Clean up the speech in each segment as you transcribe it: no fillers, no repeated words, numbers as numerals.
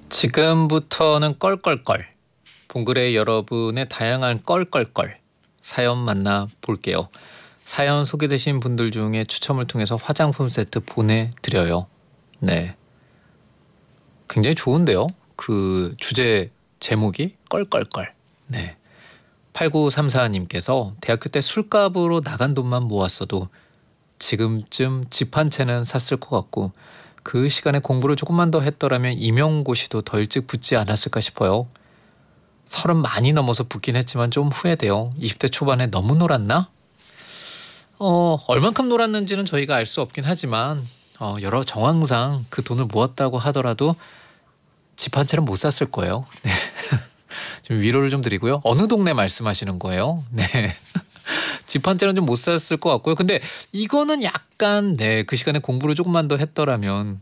지금부터는 껄껄껄. 봉글의 여러분의 다양한 껄껄껄 사연 만나 볼게요. 사연 소개되신 분들 중에 추첨을 통해서 화장품 세트 보내드려요. 네, 굉장히 좋은데요. 그 주제 제목이 껄껄껄. 네, 8934님께서 대학교 때 술값으로 나간 돈만 모았어도 지금쯤 집 한 채는 샀을 것 같고 그 시간에 공부를 조금만 더 했더라면 임용고시도 더 일찍 붙지 않았을까 싶어요. 30 많이 넘어서 붙긴 했지만 좀 후회돼요. 20대 초반에 너무 놀았나? 얼만큼 놀았는지는 저희가 알 수 없긴 하지만 여러 정황상 그 돈을 모았다고 하더라도 집 한 채는 못 샀을 거예요. 네. 좀 위로를 좀 드리고요. 어느 동네 말씀하시는 거예요? 네. 집 한 채는 좀 못 샀을 것 같고요. 근데 이거는 약간 그 시간에 공부를 조금만 더 했더라면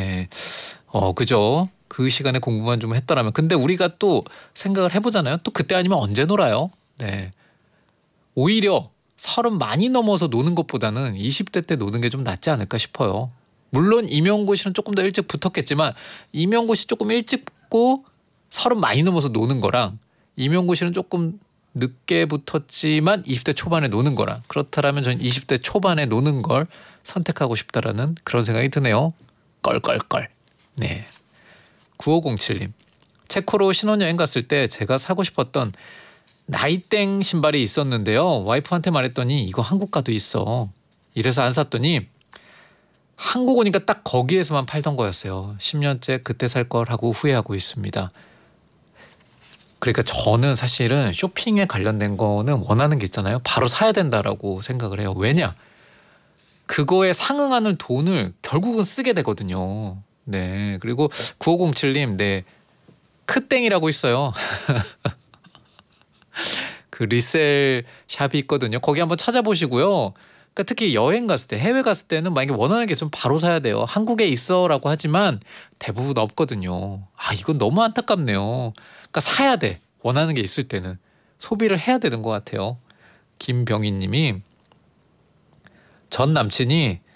그죠? 그 시간에 공부만 좀 했더라면. 근데 우리가 또 생각을 해보잖아요. 또 그때 아니면 언제 놀아요? 네. 오히려 30 많이 넘어서 노는 것보다는 20대 때 노는 게 좀 낫지 않을까 싶어요. 물론 임용고시는 조금 더 일찍 붙었겠지만 임용고시 조금 일찍 붙고 30 많이 넘어서 노는 거랑 임용고시는 조금 늦게 붙었지만 20대 초반에 노는 거랑 그렇다면 전 20대 초반에 노는 걸 선택하고 싶다라는 그런 생각이 드네요. 껄껄껄. 네. 9507님. 체코로 신혼여행 갔을 때 제가 사고 싶었던 나이땡 신발이 있었는데요. 와이프한테 말했더니 이거 한국 가도 있어. 이래서 안 샀더니 한국 오니까 딱 거기에서만 팔던 거였어요. 10년째 그때 살 걸 하고 후회하고 있습니다. 그러니까 저는 사실은 쇼핑에 관련된 거는 원하는 게 있잖아요. 바로 사야 된다라고 생각을 해요. 왜냐? 그거에 상응하는 돈을 결국은 쓰게 되거든요. 네. 그리고 9507님, 네. 크땡이라고 있어요. 그 리셀 샵이 있거든요. 거기 한번 찾아보시고요. 그러니까 특히 여행 갔을 때, 해외 갔을 때는 만약에 원하는 게 있으면 바로 사야 돼요. 한국에 있어라고 하지만 대부분 없거든요. 이건 너무 안타깝네요. 그러니까 사야 돼. 원하는 게 있을 때는. 소비를 해야 되는 것 같아요. 김병희 님이 전 남친이